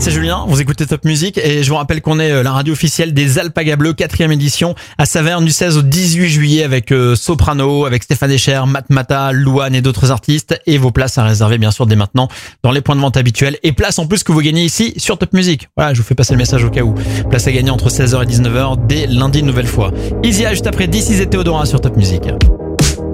C'est Julien, vous écoutez Top Music et je vous rappelle qu'on est la radio officielle des Alpaga Bleus, 4e édition à Saverne du 16 au 18 juillet avec Soprano, avec Stéphane Echer, Matmata, Louane et d'autres artistes, et vos places à réserver bien sûr dès maintenant dans les points de vente habituels, et places en plus que vous gagnez ici sur Top Music. Voilà, je vous fais passer le message au cas où. Place à gagner entre 16h et 19h dès lundi une nouvelle fois. Isia juste après This Is et Théodora sur Top Music.